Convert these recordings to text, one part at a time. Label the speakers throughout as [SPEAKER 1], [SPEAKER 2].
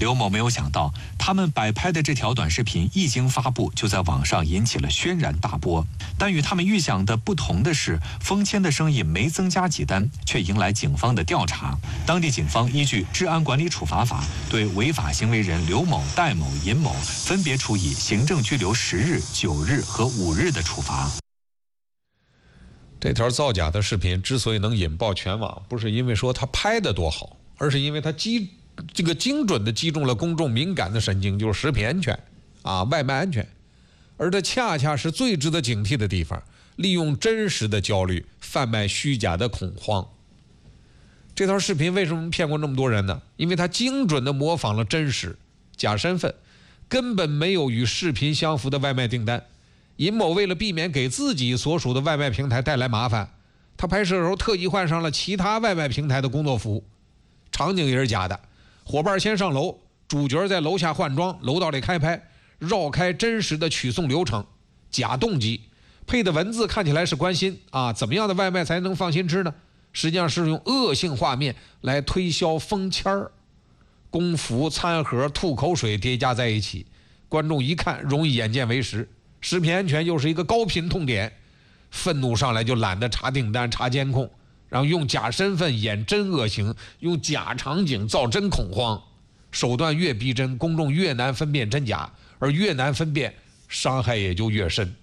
[SPEAKER 1] 刘某没有想到，他们摆拍的这条短视频一经发布，就在网上引起了轩然大波。但与他们预想的不同的是，封签的生意没增加几单，却迎来警方的调查。当地警方依据《治安管理处罚法》，对违法行为人刘某、戴某、尹某分别处以行政拘留10日、9日和5日的处罚。
[SPEAKER 2] 这条造假的视频之所以能引爆全网，不是因为说他拍的多好，而是因为他精准的击中了公众敏感的神经，就是食品安全外卖安全。而这恰恰是最值得警惕的地方，利用真实的焦虑贩卖虚假的恐慌。这条视频为什么骗过那么多人呢？因为它精准地模仿了真实，假身份，根本没有与视频相符的外卖订单。尹某为了避免给自己所属的外卖平台带来麻烦，他拍摄的时候特意换上了其他外卖平台的工作服，场景也是假的。伙伴先上楼，主角在楼下换装，楼道里开拍，绕开真实的取送流程，假动机，配的文字看起来是关心怎么样的外卖才能放心吃呢？实际上是用恶性画面来推销封签儿，工服、餐盒、吐口水叠加在一起，观众一看容易眼见为实。食品安全又是一个高频痛点，愤怒上来就懒得查订单、查监控，然后用假身份演真恶行，用假场景造真恐慌，手段越逼真，公众越难分辨真假，而越难分辨，伤害也就越深。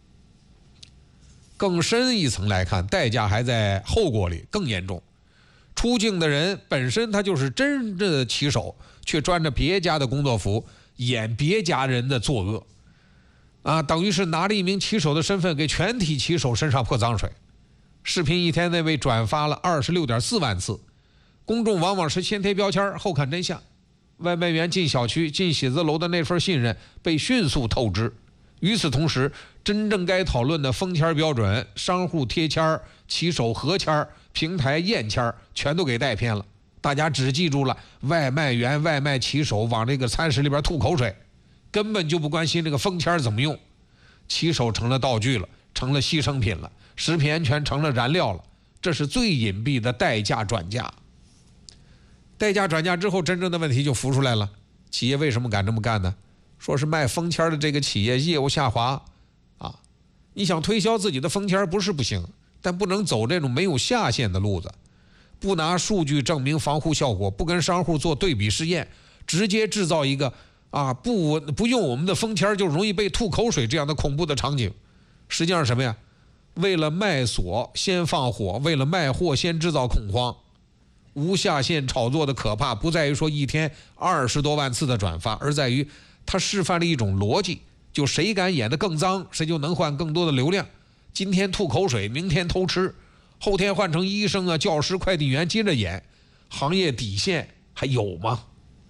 [SPEAKER 2] 更深一层来看，代价还在后果里更严重。出境的人本身他就是真正的骑手，却穿着别家的工作服，演别家人的作恶等于是拿着一名骑手的身份给全体骑手身上泼脏水。视频一天内被转发了26.4万次，公众往往是先贴标签后看真相。外卖员进小区、进写字楼的那份信任被迅速透支。与此同时，真正该讨论的封签标准、商户贴签、骑手合签、平台验签全都给带偏了。大家只记住了外卖员、外卖骑手往这个餐食里边吐口水，根本就不关心这个封签怎么用。骑手成了道具了，成了牺牲品了，食品安全成了燃料了，这是最隐蔽的代价转嫁。代价转嫁之后，真正的问题就浮出来了。企业为什么敢这么干呢？说是卖封签的这个企业业务下滑你想推销自己的封签不是不行，但不能走这种没有下限的路子，不拿数据证明防护效果，不跟商户做对比试验，直接制造一个不用我们的封签就容易被吐口水这样的恐怖的场景。实际上是什么呀？为了卖锁先放火，为了卖货先制造恐慌。无下限炒作的可怕不在于说一天20多万次的转发，而在于它示范了一种逻辑，就谁敢演得更脏，谁就能换更多的流量。今天吐口水，明天偷吃，后天换成医生教师、快递员接着演，行业底线还有吗？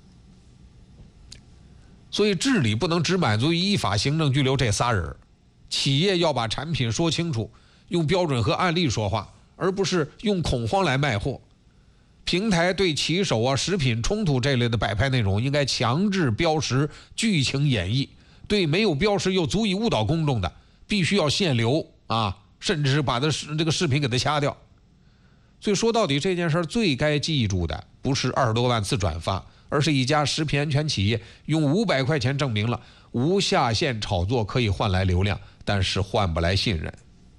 [SPEAKER 2] 所以治理不能只满足于依法行政拘留这仨人，企业要把产品说清楚，用标准和案例说话，而不是用恐慌来卖货。平台对骑手食品冲突这类的摆拍内容应该强制标识剧情演绎，对没有标识又足以误导公众的，必须要限流甚至是把这个视频给它掐掉。所以说到底这件事最该记住的不是20多万次转发，而是一家食品安全企业用500块钱证明了无下限炒作可以换来流量，但是换不来信任。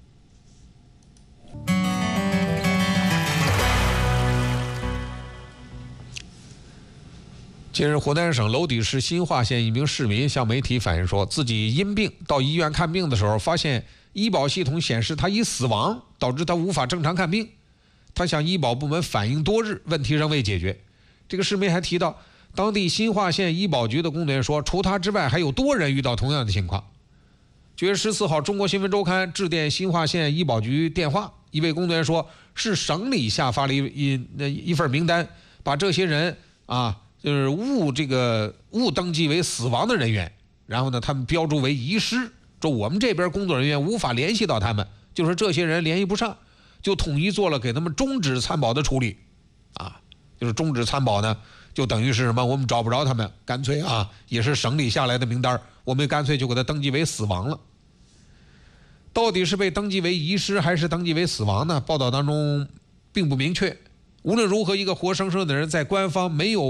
[SPEAKER 2] 近日，湖南省娄底市新化县一名市民向媒体反映说，自己因病到医院看病的时候，发现医保系统显示他已死亡，导致他无法正常看病。他向医保部门反映多日，问题仍未解决。这个市民还提到，当地新化县医保局的工作人员说，除他之外还有多人遇到同样的情况。9月14号，中国新闻周刊致电新化县医保局电话，一位工作人员说，是省里下发了一份名单，把这些人就是误登记为死亡的人员，然后呢，他们标注为遗失，说我们这边工作人员无法联系到他们，就是这些人联系不上，就统一做了给他们终止参保的处理就是终止参保呢，就等于是什么？我们找不着他们，干脆也是省里下来的名单，我们干脆就给他登记为死亡了。到底是被登记为遗失还是登记为死亡呢？报道当中并不明确。无论如何，一个活生生的人在官方没有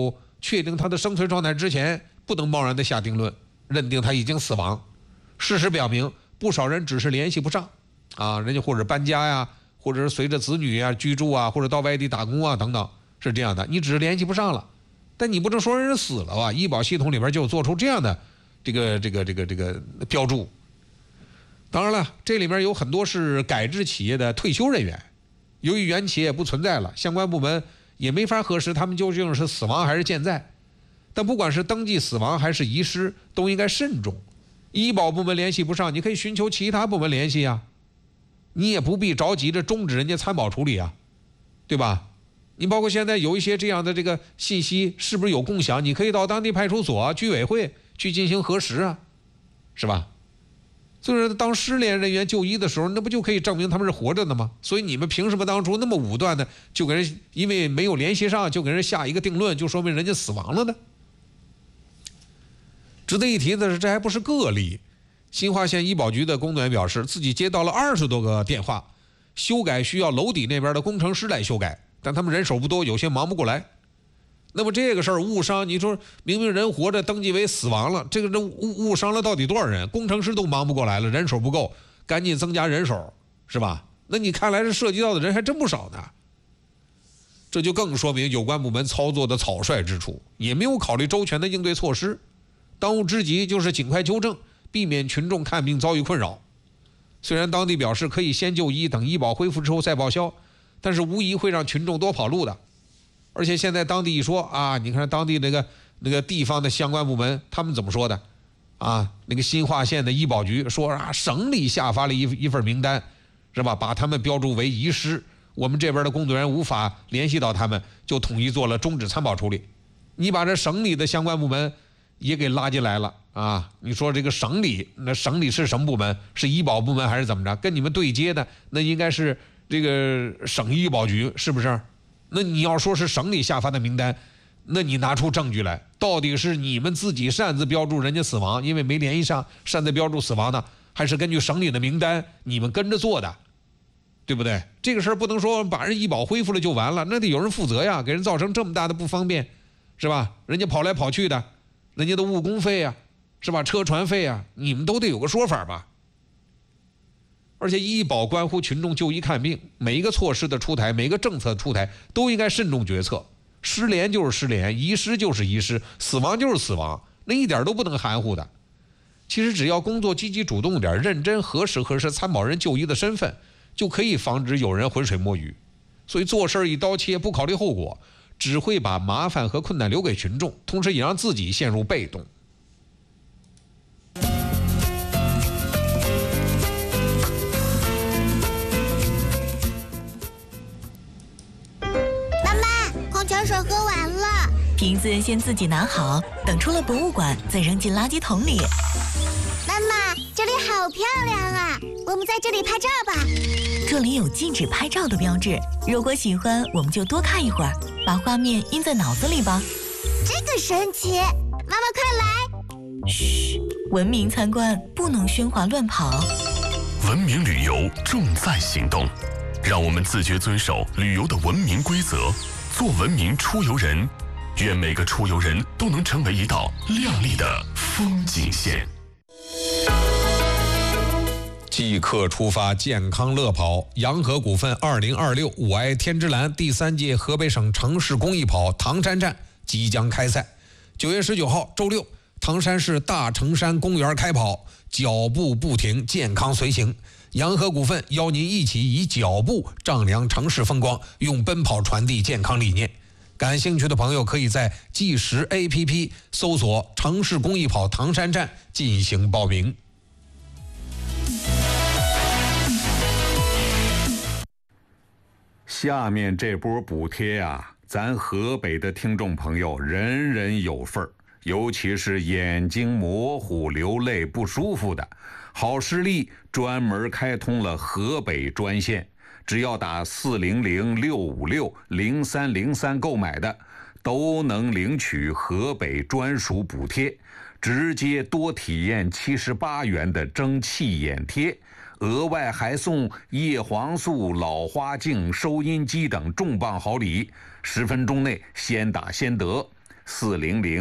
[SPEAKER 2] 确定他的生存状态之前，不能贸然的下定论，认定他已经死亡。事实表明，不少人只是联系不上，人家或者搬家呀，或者是随着子女啊居住啊，或者到外地打工啊等等，是这样的。你只是联系不上了，但你不能说人死了吧？医保系统里边就做出这样的这个标注。当然了，这里面有很多是改制企业的退休人员，由于原企业不存在了，相关部门也没法核实他们究竟是死亡还是健在。但不管是登记死亡还是遗失，都应该慎重。医保部门联系不上，你可以寻求其他部门联系啊，你也不必着急着终止人家参保处理啊，对吧？你包括现在有一些这样的这个信息是不是有共享，你可以到当地派出所居委会去进行核实啊，是吧？就是当失联人员就医的时候，那不就可以证明他们是活着的吗？所以你们凭什么当初那么武断的就给人，因为没有联系上就给人下一个定论，就说明人家死亡了呢？值得一提的是，这还不是个例。新华县医保局的工作人员表示，自己接到了20多个电话，修改需要楼底那边的工程师来修改，但他们人手不多，有些忙不过来。那么这个事儿误伤，你说明明人活着登记为死亡了，这个人误伤了到底多少人？工程师都忙不过来了，人手不够，赶紧增加人手，是吧？那你看来是涉及到的人还真不少呢。这就更说明有关部门操作的草率之处，也没有考虑周全的应对措施。当务之急就是尽快纠正，避免群众看病遭遇困扰。虽然当地表示可以先就医，等医保恢复之后再报销，但是无疑会让群众多跑路的。而且现在当地一说你看当地那个地方的相关部门他们怎么说的那个新华县的医保局说省里下发了一份名单，是吧？把他们标注为遗失，我们这边的工作人员无法联系到他们，就统一做了终止参保处理。你把这省里的相关部门也给拉进来了你说这个省里，那省里是什么部门？是医保部门还是怎么着？跟你们对接的那应该是这个省医保局，是不是？那你要说是省里下发的名单，那你拿出证据来，到底是你们自己擅自标注人家死亡，因为没联系上擅自标注死亡的，还是根据省里的名单你们跟着做的，对不对？这个事儿不能说把人医保恢复了就完了，那得有人负责呀，给人造成这么大的不方便，是吧？人家跑来跑去的，人家的误工费啊，是吧？车船费啊，你们都得有个说法吧。而且医保关乎群众就医看病，每一个措施的出台，每一个政策的出台都应该慎重决策。失联就是失联，遗失就是遗失，死亡就是死亡，那一点都不能含糊的。其实只要工作积极主动点，认真核实参保人就医的身份，就可以防止有人浑水摸鱼。所以做事一刀切，不考虑后果，只会把麻烦和困难留给群众，同时也让自己陷入被动。
[SPEAKER 3] 泉水喝完了，
[SPEAKER 4] 瓶子先自己拿好，等出了博物馆再扔进垃圾桶里。
[SPEAKER 3] 妈妈，这里好漂亮啊，我们在这里拍照吧。
[SPEAKER 4] 这里有禁止拍照的标志，如果喜欢我们就多看一会儿，把画面印在脑子里吧。
[SPEAKER 3] 这个神奇，妈妈快来。
[SPEAKER 4] 嘘，文明参观不能喧哗乱跑。
[SPEAKER 5] 文明旅游重在行动，让我们自觉遵守旅游的文明规则，做文明出游人。愿每个出游人都能成为一道亮丽的风景线。
[SPEAKER 2] 即刻出发，健康乐跑！洋河股份2026我爱天之蓝第3届河北省城市公益跑唐山站即将开赛。9月19号周六，唐山市大城山公园开跑，脚步不停，健康随行。洋河股份邀您一起以脚步丈量城市风光，用奔跑传递健康理念。感兴趣的朋友可以在计时 APP 搜索城市公益跑唐山站进行报名。
[SPEAKER 6] 下面这波补贴啊，咱河北的听众朋友人人有份儿，尤其是眼睛模糊、流泪不舒服的，好视力专门开通了河北专线，只要打400-656-0303购买的，都能领取河北专属补贴，直接多体验78元的蒸汽眼贴。额外还送叶黄素、老花镜、收音机等重磅好礼，10分钟内先打先得。 400